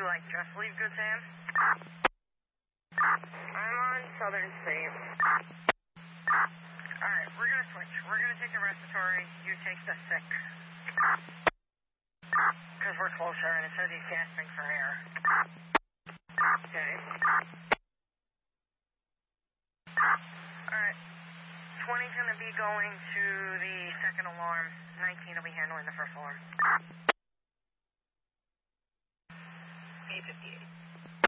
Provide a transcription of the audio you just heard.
like just leave Good Sam? I'm on Southern State. Alright, we're gonna switch. We're gonna take the respiratory, you take the 6. Because we're closer and it says he's gasping for air. Okay. Alright. 20's gonna be going to the second alarm. 19 will be handling the first alarm. 858.